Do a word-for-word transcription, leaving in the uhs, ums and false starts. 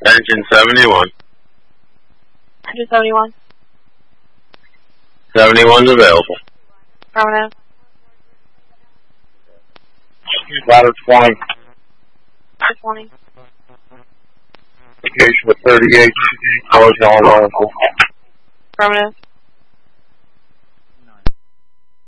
Engine seventy-one. Engine seventy-one. seventy-one's available. Affirmative. Ladder twenty. Ladder twenty. Location of thirty-eight. Hours Illinois. Affirmative.